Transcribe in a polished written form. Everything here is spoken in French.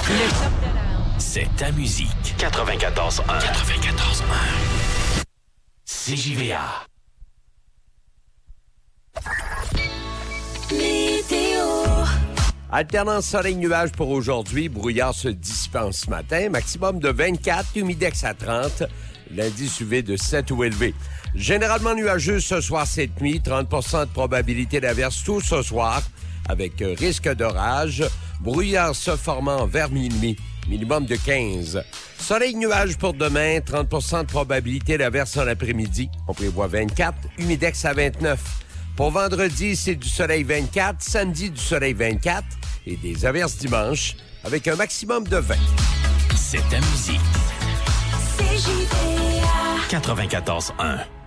Le top de la... C'est ta musique. 94.1. 94.1. CJVA. Météo. Alternance soleil-nuage pour aujourd'hui. Brouillard se dissipant ce matin. Maximum de 24, humidex à 30. L'indice UV de 7 ou élevé. Généralement nuageux ce soir, cette nuit. 30 de probabilité d'averse tout ce soir avec risque d'orage. Brouillard se formant vers minuit. Minimum de 15. Soleil-nuage pour demain. 30 de probabilité d'averse en après-midi. On prévoit 24. Humidex à 29. Pour vendredi, c'est du soleil 24. Samedi, du soleil 24. Et des averses dimanche avec un maximum de 20. C'est ta musique. CJVA. 94.1.